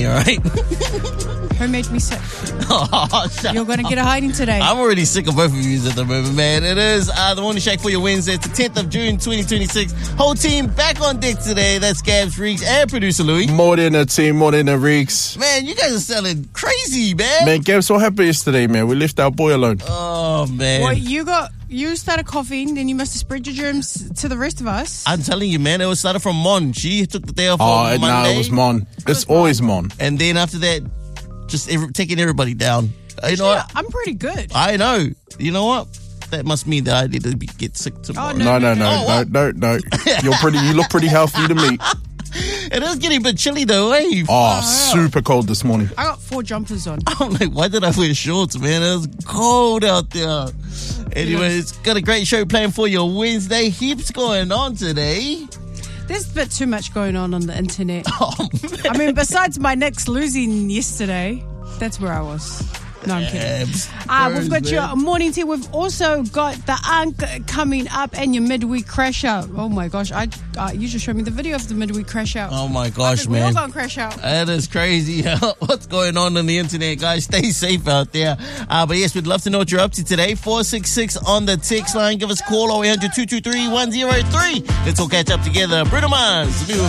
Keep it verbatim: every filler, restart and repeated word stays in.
all right? Who made me sick? Oh, shut You're going to get a hiding today. I'm already sick of both of you at the moment, man. It is uh, the Morning Shake for your Wednesday. It's the tenth of June, twenty twenty-six. Whole team back on deck today. That's Gabs, Reeks, and producer Louis. More than a team, more than a Reeks. Man, you guys are selling crazy, man. Man, Gabs, what happened yesterday, man? We left our boy alone. Oh, man. Well, you got you started coughing, then you must have spread your germs to the rest of us. I'm telling you, man, it was started from Mon. She took the day off Oh, on no, Monday. it was Mon. It's always Mon. And then after that, just every, taking everybody down. You know Yeah, what? I'm pretty good. I know. You know what? That must mean that I need to be, get sick tomorrow. Oh, No, no, no, Oh, no, no, no. You're pretty. You look pretty healthy to me. It is getting a bit chilly though, eh? Oh, super cold this morning. I got four jumpers on. I'm like, why did I wear shorts, man? It was cold out there. Anyways, got a great show planned for your Wednesday. Heaps going on today. There's a bit too much going on on the internet. Oh, I mean, besides my next losing yesterday, that's where I was. No, I'm kidding. Abs. Ah, we've got Birds, your man. morning tea. We've also got the Ankh coming up and your midweek crash out. Oh my gosh! I uh, you just showed me the video of the midweek crash out. Oh my I gosh, think we're all man. gonna crash out. That is crazy. What's going on on the internet, guys? Stay safe out there. Uh, but yes, we'd love to know what you're up to today. four six six on the text line. Give us a call. oh eight hundred, two two three, one oh three. Let's all catch up together. Bruno Mars.